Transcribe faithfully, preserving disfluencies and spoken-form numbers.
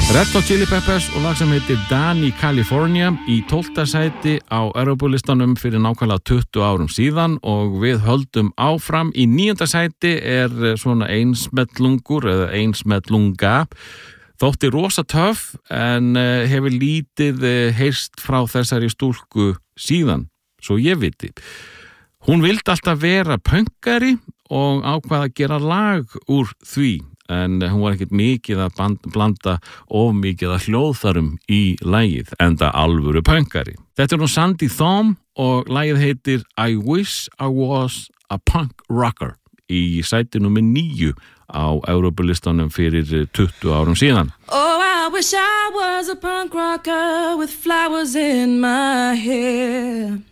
Red Hot Chili Peppers og lag sem heitir Danny California í tólfta sæti á Evrópulistanum fyrir nákvæmlega tuttugu árum síðan og við höldum áfram. Í níunda sæti er svona einsmellungur eða einsmellunga. Þótti rosa töff en hefur lítið heyrst frá þessari stúlku síðan, svo ég viti. Hún vildi alltaf vera pönkari og ákvað að gera lag úr því. En hún var ekkert mikið að blanda of mikið að hljóðfærum í lagið, enda alvöru pönkari. Þetta er nú Sandy Thom og lagið heitir I Wish I Was a Punk Rocker í sæti númer níu á Evrópulistanum fyrir tuttugu árum síðan. Oh, I wish I was a punk rocker with flowers in my hair.